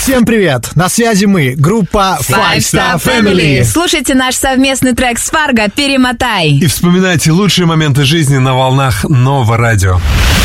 Всем привет! На связи мы, группа Five Star Family. Слушайте наш совместный трек с Фарго «Перемотай». И вспоминайте лучшие моменты жизни на волнах Нового радио.